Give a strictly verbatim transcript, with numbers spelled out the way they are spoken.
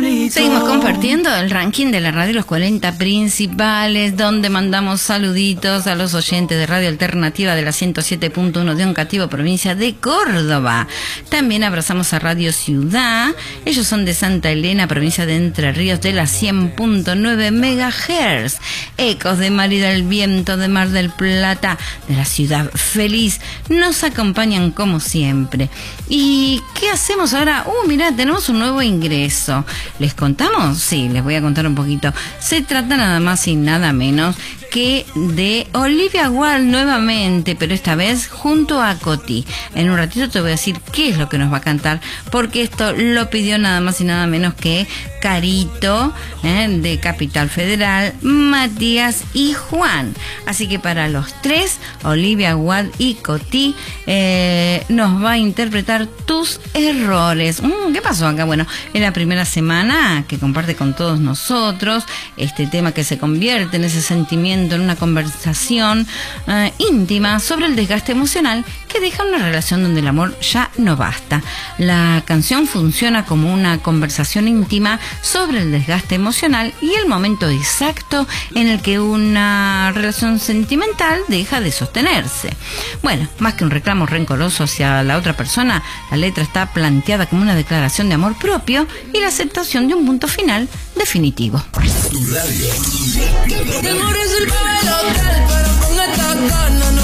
solito. Seguimos compartiendo el ranking de la radio, los cuarenta principales, donde mandamos saluditos a los oyentes de Radio Alternativa de la ciento siete punto uno de Oncativo, provincia de Córdoba. También abrazamos a Radio Ciudad, ellos son de Santa Elena, provincia de Entre Ríos, de la cien punto nueve megahertz. Ecos de Mar y del Viento, de Mar del Plata, de la Ciudad Feliz, nos acompañan como siempre. ¿Y qué hacemos ahora? Uh, mirá, tenemos un nuevo ingreso. ¿Les contamos? Sí, les voy a contar un poquito. Se trata nada más y nada menos que de Olivia Wilde nuevamente, pero esta vez junto a Coti. En un ratito te voy a decir qué es lo que nos va a cantar, porque esto lo pidió nada más y nada menos que Carito, eh, de Capital Federal, Matías y Juan. Así que para los tres, Olivia Wilde y Coti eh, nos va a interpretar Tus Errores. Mm, ¿Qué pasó acá? Bueno, es la primera semana que comparte con todos nosotros este tema que se convierte en ese sentimiento, en una conversación eh, íntima sobre el desgaste emocional que deja una relación donde el amor ya no basta. La canción funciona como una conversación íntima sobre el desgaste emocional y el momento exacto en el que una relación sentimental deja de sostenerse. Bueno, más que un reclamo rencoroso hacia la otra persona, la letra está planteada como una declaración de amor propio y la aceptación de un punto final definitivo. Tu radio. Tengo reservado el hotel, pero con esta gana